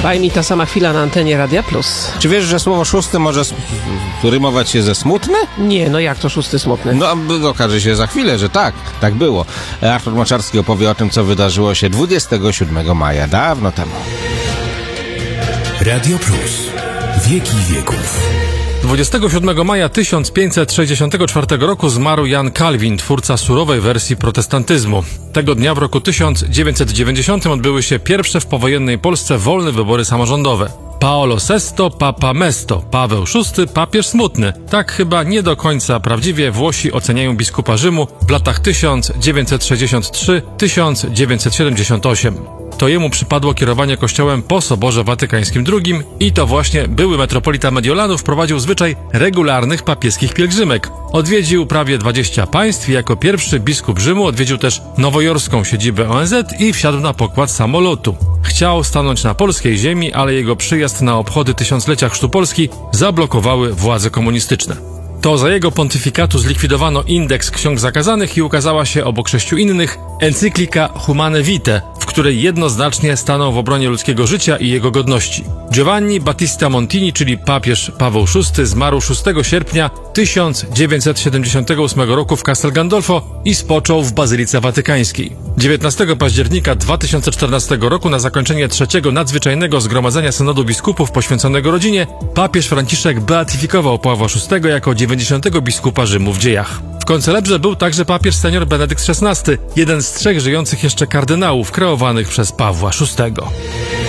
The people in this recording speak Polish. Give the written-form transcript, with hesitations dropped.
Daj mi ta sama chwila na antenie Radia Plus. Czy wiesz, że słowo szósty może rymować się ze smutny? Nie, no jak to szósty smutny? No, okaże się za chwilę, że tak było. Artur Moczarski opowie o tym, co wydarzyło się 27 maja, dawno temu. Radio Plus. Wieki wieków. 27 maja 1564 roku zmarł Jan Kalwin, twórca surowej wersji protestantyzmu. Tego dnia w roku 1990 odbyły się pierwsze w powojennej Polsce wolne wybory samorządowe. Paolo VI, Papa Mesto, Paweł VI, papież smutny. Tak chyba nie do końca prawdziwie Włosi oceniają biskupa Rzymu w latach 1963-1978. To jemu przypadło kierowanie kościołem po Soborze Watykańskim II i to właśnie były metropolita Mediolanów wprowadził zwyczaj regularnych papieskich pielgrzymek. Odwiedził prawie 20 państw i jako pierwszy biskup Rzymu odwiedził też nowojorską siedzibę ONZ i wsiadł na pokład samolotu. Chciał stanąć na polskiej ziemi, ale jego przyjazd na obchody tysiąclecia chrztu Polski zablokowały władze komunistyczne. To za jego pontyfikatu zlikwidowano indeks ksiąg zakazanych i ukazała się obok 6 innych encyklika Humane Vitae, w której jednoznacznie stanął w obronie ludzkiego życia i jego godności. Giovanni Battista Montini, czyli papież Paweł VI, zmarł 6 sierpnia 1978 roku w Castel Gandolfo i spoczął w Bazylice Watykańskiej. 19 października 2014 roku na zakończenie trzeciego nadzwyczajnego zgromadzenia Synodu Biskupów poświęconego rodzinie papież Franciszek beatyfikował Pawła VI jako 90. biskupa Rzymu w dziejach. W koncelebrze był także papież senior Benedykt XVI, jeden z 3 żyjących jeszcze kardynałów kreowanych przez Pawła VI.